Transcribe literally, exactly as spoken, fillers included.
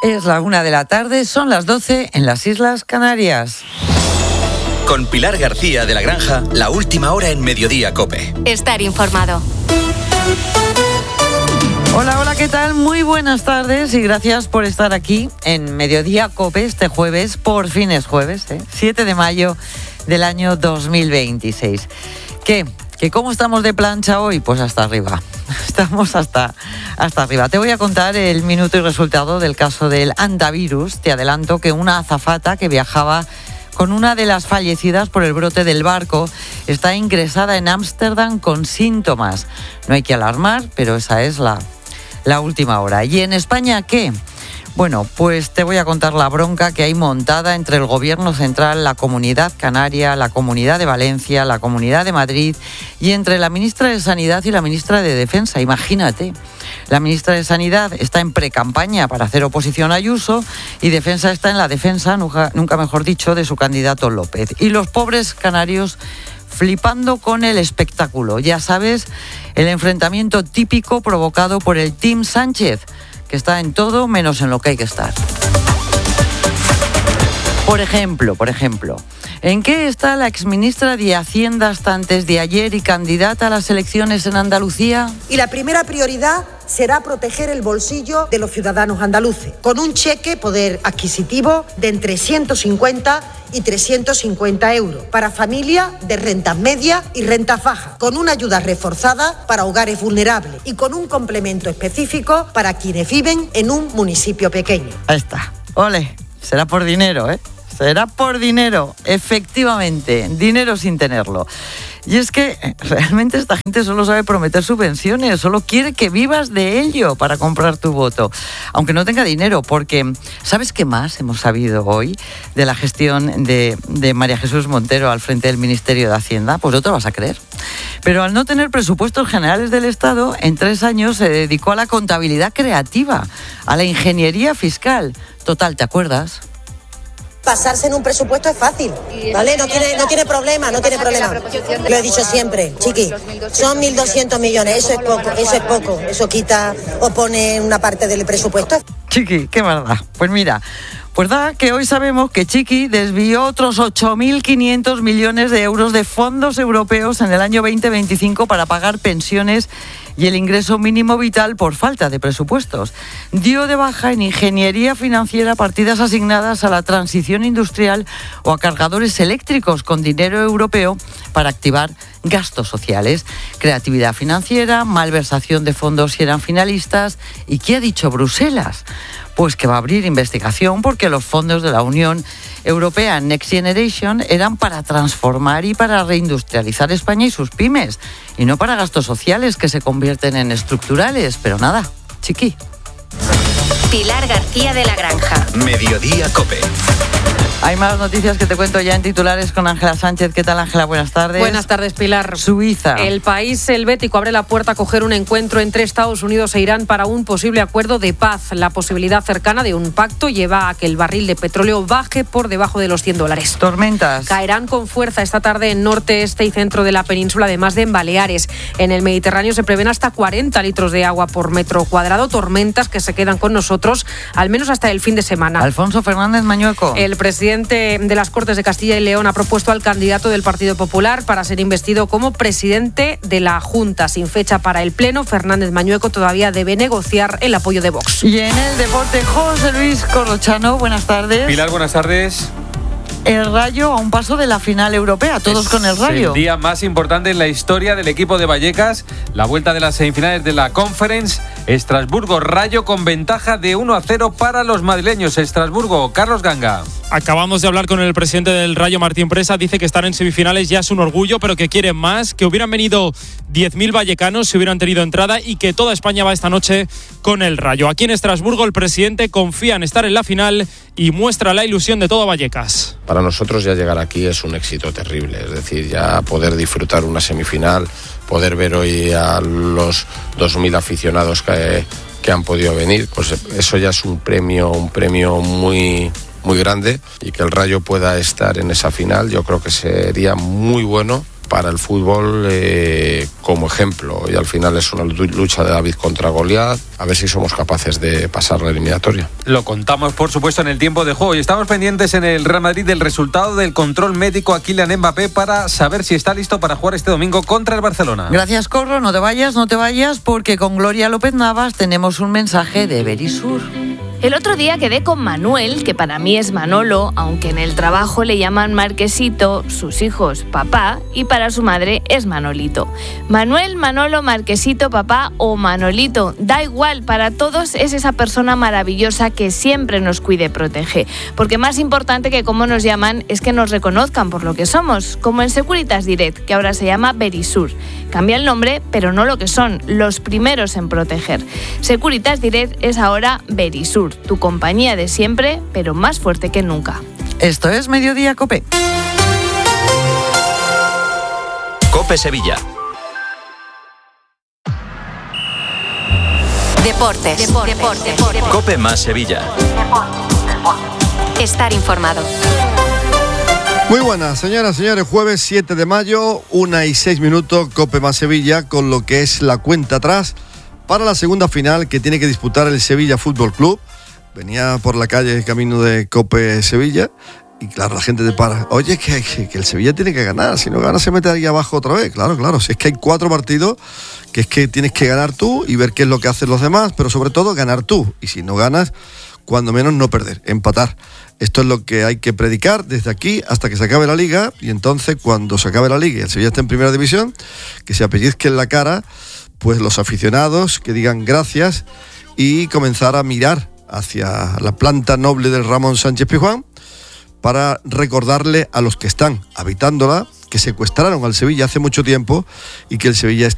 Es la una de la tarde, son las doce en las Islas Canarias. Con Pilar García de la Granja, la última hora en Mediodía COPE. Estar informado. Hola, hola, ¿qué tal? Muy buenas tardes y gracias por estar aquí en Mediodía COPE este jueves. Por fin es jueves, ¿eh? siete de mayo del año dos mil veintiséis. ¿Qué? ¿Que cómo estamos de plancha hoy? Pues hasta arriba. Estamos hasta, hasta arriba. Te voy a contar el minuto y resultado del caso del hantavirus. Te adelanto que una azafata que viajaba con una de las fallecidas por el brote del barco está ingresada en Ámsterdam con síntomas. No hay que alarmar, pero esa es la, la última hora. ¿Y en España qué? Bueno, pues te voy a contar la bronca que hay montada entre el Gobierno central, la Comunidad Canaria, la Comunidad de Valencia, la Comunidad de Madrid y entre la ministra de Sanidad y la ministra de Defensa. Imagínate, la ministra de Sanidad está en precampaña para hacer oposición a Ayuso y Defensa está en la defensa, nunca, nunca mejor dicho, de su candidato López. Y los pobres canarios flipando con el espectáculo. Ya sabes, el enfrentamiento típico provocado por el Team Sánchez, que está en todo menos en lo que hay que estar. Por ejemplo, por ejemplo, ¿en qué está la exministra de Hacienda hasta antes de ayer y candidata a las elecciones en Andalucía? Y la primera prioridad será proteger el bolsillo de los ciudadanos andaluces, con un cheque poder adquisitivo de entre ciento cincuenta y trescientos cincuenta euros para familias de rentas medias y rentas bajas, con una ayuda reforzada para hogares vulnerables y con un complemento específico para quienes viven en un municipio pequeño. Ahí está. Ole, será por dinero, ¿eh? Será por dinero, efectivamente, dinero sin tenerlo. Y es que realmente esta gente solo sabe prometer subvenciones, solo quiere que vivas de ello para comprar tu voto, aunque no tenga dinero, porque ¿sabes qué más hemos sabido hoy de la gestión de, de María Jesús Montero al frente del Ministerio de Hacienda? Pues no te lo vas a creer. Pero al no tener presupuestos generales del Estado, en tres años se dedicó a la contabilidad creativa, a la ingeniería fiscal. Total, ¿te acuerdas? Pasarse en un presupuesto es fácil, ¿vale? No tiene, no tiene problema, no tiene problema. Lo he dicho siempre, chiqui, son mil doscientos millones, eso es poco, eso es poco, eso quita o pone una parte del presupuesto. Chiqui, qué maldad. Pues mira, pues da que hoy sabemos que Chiqui desvió otros ocho mil quinientos millones de euros de fondos europeos en el año veinte veinticinco para pagar pensiones y el ingreso mínimo vital por falta de presupuestos. Dio de baja en ingeniería financiera partidas asignadas a la transición industrial o a cargadores eléctricos con dinero europeo para activar gastos sociales, creatividad financiera, malversación de fondos si eran finalistas. ¿Y qué ha dicho Bruselas? Pues que va a abrir investigación porque los fondos de la Unión Europea Next Generation eran para transformar y para reindustrializar España y sus pymes, y no para gastos sociales que se convierten en estructurales. Pero nada, chiqui. Pilar García de la Granja. Mediodía COPE. Hay más noticias que te cuento ya en titulares con Ángela Sánchez. ¿Qué tal, Ángela? Buenas tardes. Buenas tardes, Pilar. Suiza. El país helvético abre la puerta a coger un encuentro entre Estados Unidos e Irán para un posible acuerdo de paz. La posibilidad cercana de un pacto lleva a que el barril de petróleo baje por debajo de los cien dólares. Tormentas. Caerán con fuerza esta tarde en norte, este y centro de la península, además de en Baleares. En el Mediterráneo se prevén hasta cuarenta litros de agua por metro cuadrado. Tormentas que se quedan con nosotros al menos hasta el fin de semana. Alfonso Fernández Mañueco. El presidente de las Cortes de Castilla y León ha propuesto al candidato del Partido Popular para ser investido como presidente de la Junta. Sin fecha para el Pleno, Fernández Mañueco todavía debe negociar el apoyo de Vox. Y en el deporte, José Luis Corrochano, buenas tardes. Pilar, buenas tardes. El Rayo a un paso de la final europea, todos es con el Rayo. El día más importante en la historia del equipo de Vallecas, la vuelta de las semifinales de la Conference. Estrasburgo, Rayo con ventaja de uno a cero para los madrileños. Estrasburgo, Carlos Ganga. Acabamos de hablar con el presidente del Rayo, Martín Presa. Dice que estar en semifinales ya es un orgullo, pero que quieren más, que hubieran venido diez mil vallecanos si hubieran tenido entrada y que toda España va esta noche con el Rayo. Aquí en Estrasburgo el presidente confía en estar en la final y muestra la ilusión de todo Vallecas. Para nosotros ya llegar aquí es un éxito terrible, es decir, ya poder disfrutar una semifinal, poder ver hoy a los dos mil aficionados que, que han podido venir, pues eso ya es un premio, un premio muy, muy grande, y que el Rayo pueda estar en esa final yo creo que sería muy bueno para el fútbol eh, como ejemplo, y al final es una lucha de David contra Goliat, a ver si somos capaces de pasar la eliminatoria. Lo contamos, por supuesto, en el tiempo de juego, y estamos pendientes en el Real Madrid del resultado del control médico a Kylian Mbappé para saber si está listo para jugar este domingo contra el Barcelona. Gracias, Corro, no te vayas, no te vayas, porque con Gloria López Navas tenemos un mensaje de Verisur. El otro día quedé con Manuel, que para mí es Manolo, aunque en el trabajo le llaman Marquesito, sus hijos papá, y para su madre es Manolito. Manuel, Manolo, Marquesito, papá o Manolito, da igual, para todos es esa persona maravillosa que siempre nos cuide y protege. Porque más importante que cómo nos llaman es que nos reconozcan por lo que somos, como en Securitas Direct, que ahora se llama Verisur. Cambia el nombre, pero no lo que son, los primeros en proteger. Securitas Direct es ahora Verisur, tu compañía de siempre, pero más fuerte que nunca. Esto es Mediodía COPE. COPE Sevilla. Deportes. Deportes. Deportes. Deportes. COPE más Sevilla. Estar informado. Muy buenas, señoras y señores. Jueves siete de mayo, una y seis minutos, COPE más Sevilla, con lo que es la cuenta atrás para la segunda final que tiene que disputar el Sevilla Fútbol Club. Venía por la calle camino de COPE Sevilla y claro, la gente te para. Oye, que, que, que el Sevilla tiene que ganar, si no gana se mete ahí abajo otra vez. Claro, claro, si es que hay cuatro partidos que es que tienes que ganar tú y ver qué es lo que hacen los demás, pero sobre todo ganar tú. Y si no ganas, cuando menos no perder, empatar. Esto es lo que hay que predicar desde aquí hasta que se acabe la Liga, y entonces cuando se acabe la Liga y el Sevilla esté en primera división, que se apellizque en la cara pues los aficionados, que digan gracias y comenzar a mirar hacia la planta noble del Ramón Sánchez Pizjuán para recordarle a los que están habitándola que secuestraron al Sevilla hace mucho tiempo y que el Sevilla